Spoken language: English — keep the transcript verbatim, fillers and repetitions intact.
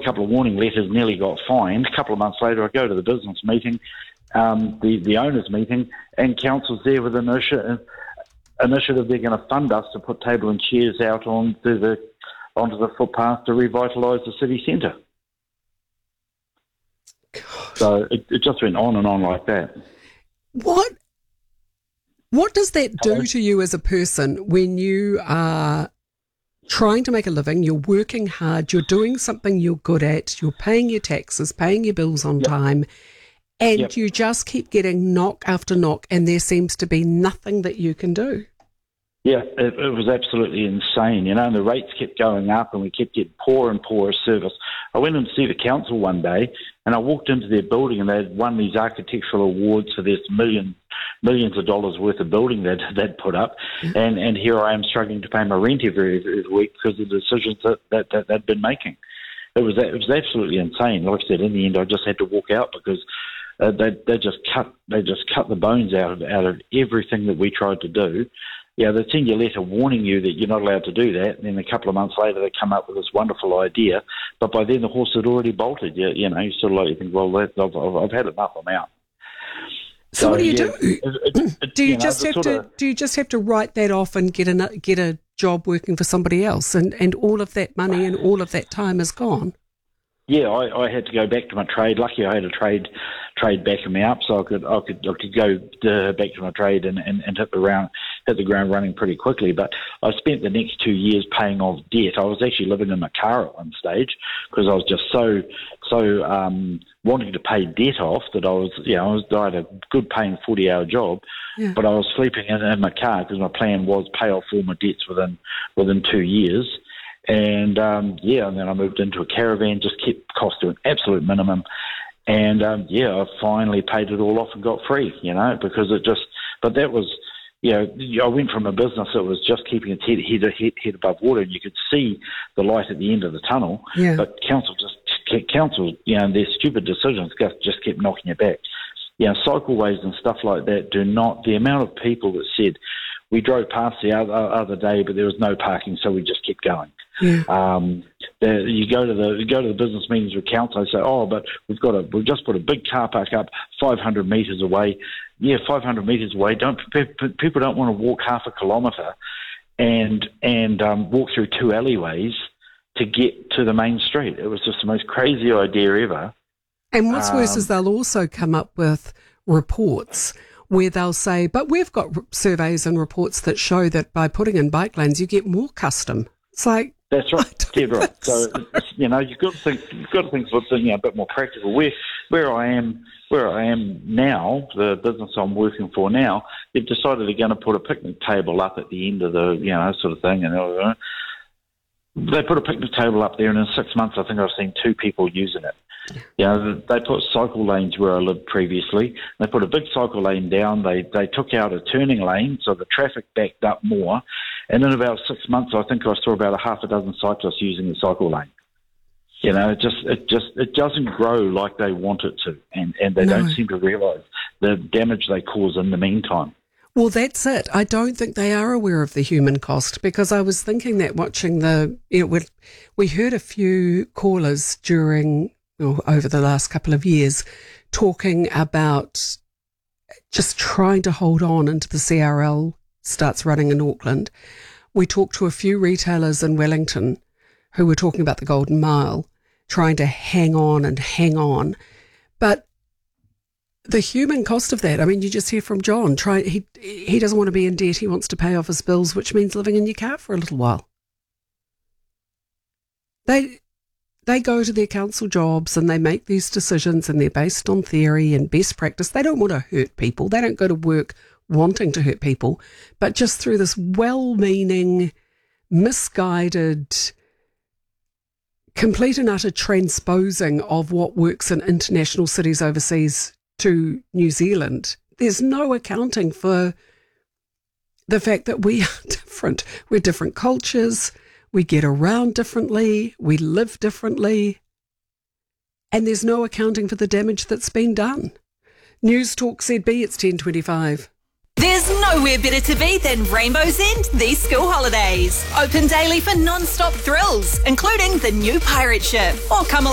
couple of warning letters, nearly got fined. A couple of months later, I go to the business meeting, um, the, the owners' meeting, and council's there with an initiative, initiative they're going to fund us to put table and chairs out onto the, onto the footpath to revitalise the city centre. So it, it just went on and on like that. What What does that do to you as a person when you are trying to make a living, you're working hard, you're doing something you're good at, you're paying your taxes, paying your bills on yep. time, and yep. you just keep getting knock after knock, and there seems to be nothing that you can do? Yeah, it, it was absolutely insane, you know, and the rates kept going up and we kept getting poorer and poorer service. I went in to see the council one day and I walked into their building and they'd won these architectural awards for this million, millions of dollars worth of building that they'd put up. Mm-hmm. And, and here I am struggling to pay my rent every, every week because of the decisions that, that, that they'd been making. It was, it was absolutely insane. Like I said, in the end, I just had to walk out because uh, they, they just cut, they just cut the bones out of, out of everything that we tried to do. Yeah, they send you a letter warning you that you're not allowed to do that, and then a couple of months later they come up with this wonderful idea, but by then the horse had already bolted. You, you know, you sort of like you think, well, that, I've, I've, I've had enough, I'm out. So, so what do you yeah, do? It, it, it, do you, you know, just have to? of, do you just have to write that off and get a get a job working for somebody else, and, and all of that money and all of that time is gone? Yeah, I, I had to go back to my trade. Lucky I had a trade trade backing me up, so I could I could I could go uh, back to my trade and, and, and hit the ground hit the ground running pretty quickly. But I spent the next two years paying off debt. I was actually living in my car at one stage because I was just so so um, wanting to pay debt off that I was you know I was I had a good paying forty hour job, yeah. but I was sleeping in, in my car because my plan was pay off all my debts within within two years. And, um, yeah, and then I moved into a caravan, just kept cost to an absolute minimum. And, um, yeah, I finally paid it all off and got free, you know, because it just, but that was, you know, I went from a business that was just keeping its head, head, head, head above water, and you could see the light at the end of the tunnel. Yeah. But council just, council, you know, their stupid decisions just, just kept knocking you back. You know, cycleways and stuff like that do not, the amount of people that said, we drove past the other, other day, but there was no parking, so we just kept going. Yeah. Um, the, you go to the you go to the business meetings with council. They say, "Oh, but we've got a we've just put a big car park up five hundred metres away." Yeah, five hundred metres away. Don't people don't want to walk half a kilometre and and um, walk through two alleyways to get to the main street? It was just the most crazy idea ever. And what's um, worse is they'll also come up with reports where they'll say, "But we've got surveys and reports that show that by putting in bike lanes, you get more custom." It's like. That's right, dead right. So, so you know, you've got to think, you've got to think of something, you know, a bit more practical. Where, where I am, where I am now, the business I'm working for now, they've decided they're going to put a picnic table up at the end of the, you know, sort of thing, and uh, they put a picnic table up there, and in six months, I think I've seen two people using it. You know, they put cycle lanes where I lived previously. They put a big cycle lane down. They they took out a turning lane, so the traffic backed up more. And in about six months, I think I saw about a half a dozen cyclists using the cycle lane. You know, it just it just it doesn't grow like they want it to, and, and they no. don't seem to realise the damage they cause in the meantime. Well, that's it. I don't think they are aware of the human cost, because I was thinking that watching the, you know, we, we heard a few callers during, or over the last couple of years, talking about just trying to hold on until the C R L starts running in Auckland. We talked to a few retailers in Wellington who were talking about the Golden Mile, trying to hang on and hang on. But the human cost of that, I mean, you just hear from John, try, he he doesn't want to be in debt, he wants to pay off his bills, which means living in your car for a little while. They they go to their council jobs and they make these decisions, and they're based on theory and best practice. They don't want to hurt people. They don't go to work wanting to hurt people, but just through this well-meaning, misguided, complete and utter transposing of what works in international cities overseas to New Zealand, there's no accounting for the fact that we are different. We're different cultures, we get around differently, we live differently, and there's no accounting for the damage that's been done. News Talk Z B, it's ten twenty-five. There's nowhere better to be than Rainbow's End these school holidays. Open daily for non-stop thrills, including the new pirate ship. Or come